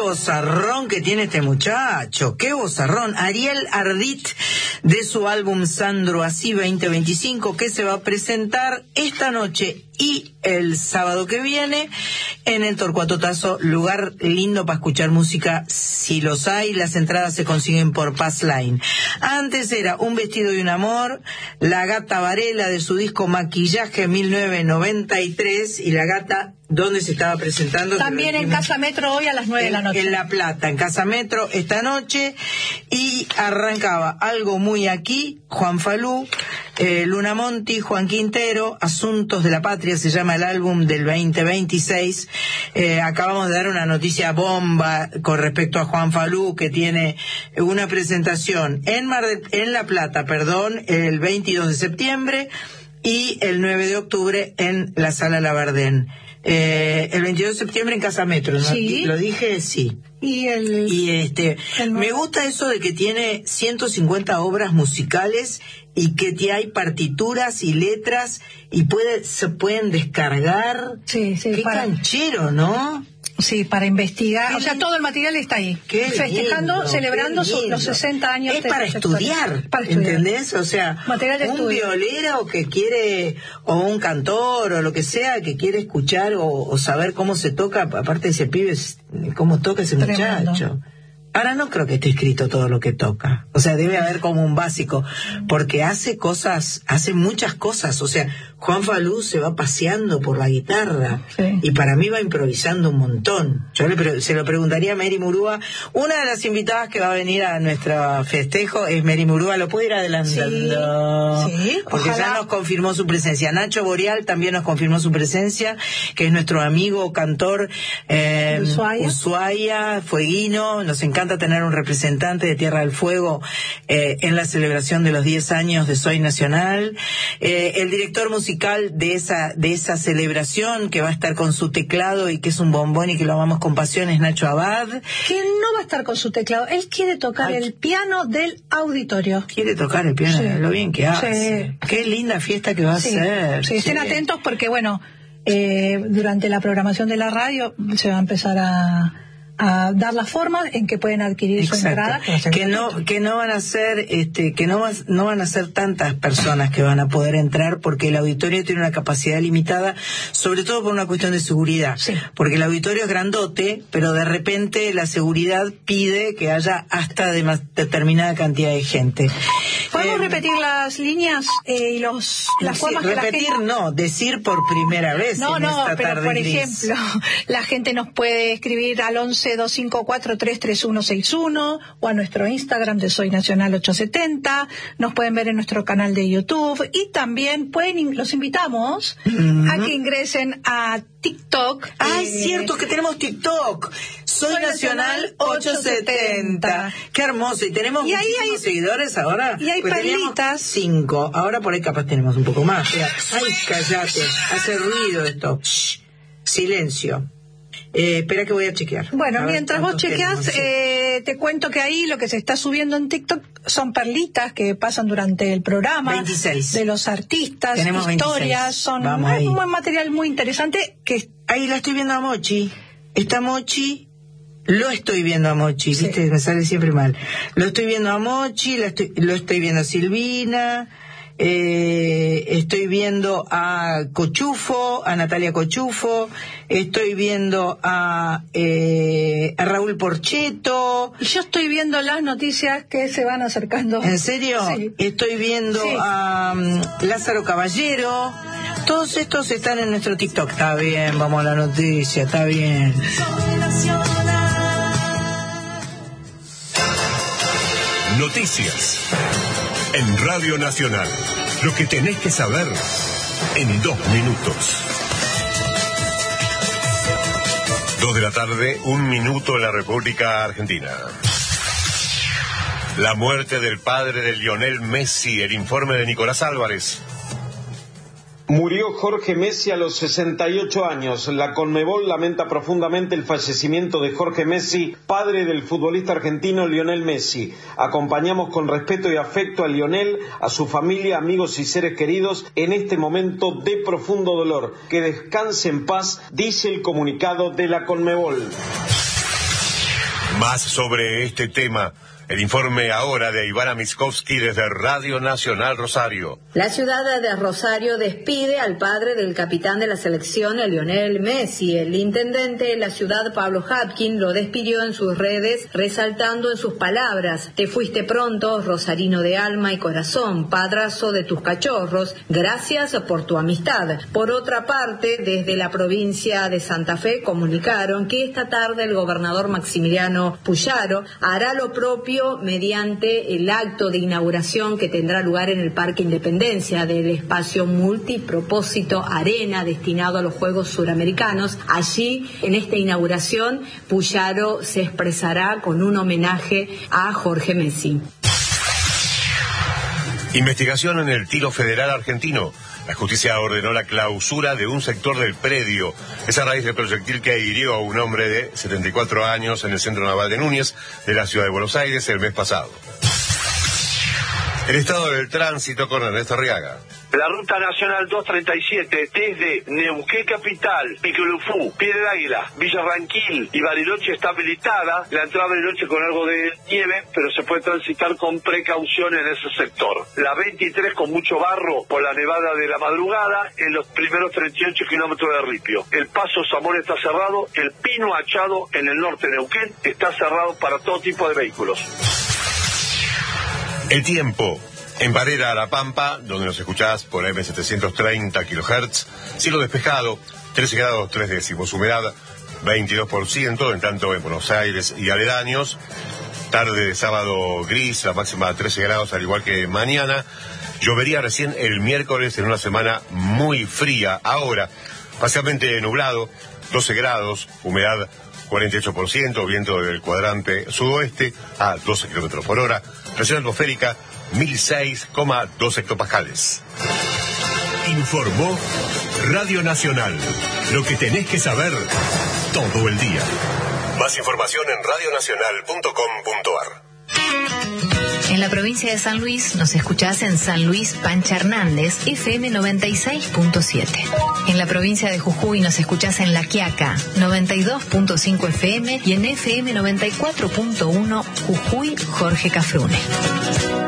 vozarrón que tiene este muchacho, qué vozarrón. Ariel Ardit, de su álbum Sandro Así 2025, que se va a presentar esta noche y el sábado que viene en el Torcuato Tazo, lugar lindo para escuchar música si los hay. Las entradas se consiguen por Passline. Antes era Un vestido y un amor, La Gata Varela, de su disco Maquillaje 1993, y La Gata, ¿dónde se estaba presentando? También en Casa Metro hoy a las 9 de la noche. En La Plata, en Casa Metro esta noche. Y arrancaba Algo Muy Aquí, Juan Falú, Luna Monti, Juan Quintero, Asuntos de la Patria se llama el álbum del 2026. Acabamos de dar una noticia bomba con respecto a Juan Falú, que tiene una presentación en La Plata, el 22 de septiembre y el 9 de octubre en la Sala Labardén. El 22 de septiembre en Casa Metro, ¿no? Sí. ¿Lo dije? Sí. Me gusta eso de que tiene 150 obras musicales y que hay partituras y letras y se pueden descargar. Sí, qué canchero, ¿no? Sí, para investigar. O sea, todo el material está ahí. Festejando, lindo, celebrando los 60 años. Es para estudiar, ¿entendés? O sea, un violero que quiere, o un cantor, o lo que sea, que quiere escuchar o saber cómo se toca, aparte de ese pibe, cómo toca ese muchacho. Ahora no creo que esté escrito todo lo que toca. O sea, debe haber como un básico, porque hace muchas cosas. O sea, Juan Falú se va paseando por la guitarra, sí, y para mí va improvisando un montón. Yo se lo preguntaría a Mary Murúa. Una de las invitadas que va a venir a nuestro festejo es Mary Murúa. ¿Lo puedo ir adelantando? Sí, porque ojalá. Ya nos confirmó su presencia. Nacho Boreal también nos confirmó su presencia, que es nuestro amigo cantor Ushuaia, fueguino. Nos encanta tener un representante de Tierra del Fuego en la celebración de los 10 años de Soy Nacional. El director musical de esa celebración, que va a estar con su teclado y que es un bombón y que lo amamos con pasión, es Nacho Abad. Que no va a estar con su teclado, él quiere tocar el piano del auditorio. Quiere tocar el piano, sí, lo bien que hace. Sí. Qué linda fiesta que va a ser. Sí, estén atentos porque, bueno, durante la programación de la radio se va a empezar a dar la forma en que pueden adquirir su entrada, que no van a ser no van a ser tantas personas que van a poder entrar, porque el auditorio tiene una capacidad limitada, sobre todo por una cuestión de seguridad, sí, porque el auditorio es grandote, pero de repente la seguridad pide que haya hasta determinada cantidad de gente. ¿Podemos repetir las líneas y las formas que repetir la gente... no, decir por primera vez en esta pero tarde por gris. Ejemplo, la gente nos puede escribir al 11-254-33161 o a nuestro Instagram de Soy Nacional 870. Nos pueden ver en nuestro canal de YouTube y también los invitamos a que ingresen a TikTok. Es cierto que tenemos TikTok. Soy Nacional 870. Qué hermoso. Y tenemos muchísimos seguidores ahora. Y hay perlitas. 5. Ahora por ahí capaz tenemos un poco más. Ay, cállate. Hace ruido esto. Shh. Silencio. Espera que voy a chequear. Bueno, mientras vos chequeás, te cuento que ahí lo que se está subiendo en TikTok son perlitas que pasan durante el programa. 26. De los artistas, tenemos historias, 26. Es un material muy interesante que... Ahí la estoy viendo a Mochi. Está Mochi. Lo estoy viendo a Mochi, sí. ¿Viste? Me sale siempre mal. Lo estoy viendo a Mochi, lo estoy viendo a Silvina, estoy viendo a Cochufo, a Natalia Cochufo, estoy viendo a Raúl Porcheto. Y yo estoy viendo las noticias que se van acercando. ¿En serio? Sí. Estoy viendo a Lázaro Caballero. Todos estos están en nuestro TikTok. Está bien, vamos a la noticia, está bien. Noticias en Radio Nacional. Lo que tenés que saber en 2 minutos. 2 de la tarde, 1 minuto en la República Argentina. La muerte del padre de Lionel Messi, el informe de Nicolás Álvarez. Murió Jorge Messi a los 68 años. La Conmebol lamenta profundamente el fallecimiento de Jorge Messi, padre del futbolista argentino Lionel Messi. Acompañamos con respeto y afecto a Lionel, a su familia, amigos y seres queridos en este momento de profundo dolor. Que descanse en paz, dice el comunicado de la Conmebol. Más sobre este tema, el informe ahora de Ivana Miskovsky desde Radio Nacional Rosario. La ciudad de Rosario despide al padre del capitán de la selección, Lionel Messi. El intendente de la ciudad, Pablo Hapkin, lo despidió en sus redes, resaltando en sus palabras: te fuiste pronto, rosarino de alma y corazón, padrazo de tus cachorros, gracias por tu amistad. Por otra parte, desde la provincia de Santa Fe comunicaron que esta tarde el gobernador Maximiliano Puyaro hará lo propio mediante el acto de inauguración que tendrá lugar en el Parque Independencia del espacio multipropósito Arena destinado a los Juegos Suramericanos. Allí, en esta inauguración, Puyaro se expresará con un homenaje a Jorge Messi. Investigación en el tiro federal argentino. La justicia ordenó la clausura de un sector del predio. Es a raíz del proyectil que hirió a un hombre de 74 años en el Centro Naval de Núñez de la ciudad de Buenos Aires el mes pasado. El estado del tránsito con Ernesto Arriaga. La ruta nacional 237 desde Neuquén Capital, Picolufú, Piedra Águila, Villa Ranquil y Bariloche está habilitada. La entrada a Bariloche con algo de nieve, pero se puede transitar con precaución en ese sector. La 23 con mucho barro por la nevada de la madrugada en los primeros 38 kilómetros de Ripio. El paso Zamora está cerrado, el Pino Achado en el norte de Neuquén está cerrado para todo tipo de vehículos. El tiempo. En Varela, La Pampa, donde nos escuchás por AM730 kHz, cielo despejado, 13 grados 3 décimos, humedad 22%, en tanto en Buenos Aires y aledaños, tarde de sábado gris, la máxima 13 grados, al igual que mañana. Llovería recién el miércoles en una semana muy fría. Ahora, parcialmente nublado, 12 grados, humedad 48%, viento del cuadrante sudoeste a 12 kilómetros por hora, presión atmosférica 1006,2 hectopascales. Informó Radio Nacional. Lo que tenés que saber todo el día. Más información en radionacional.com.ar. En la provincia de San Luis nos escuchás en San Luis Pancha Hernández, FM 96.7. En la provincia de Jujuy nos escuchás en La Quiaca, 92.5 FM y en FM 94.1 Jujuy Jorge Cafrune.